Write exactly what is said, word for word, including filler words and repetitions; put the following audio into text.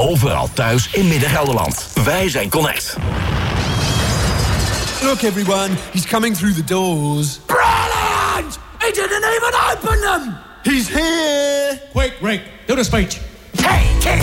overal thuis in Midden-Gelderland. Wij zijn Connect. Look everyone, he's coming through the doors. Brilliant! He didn't even open them! He's here! Quick, Rick, do the speech. Take it!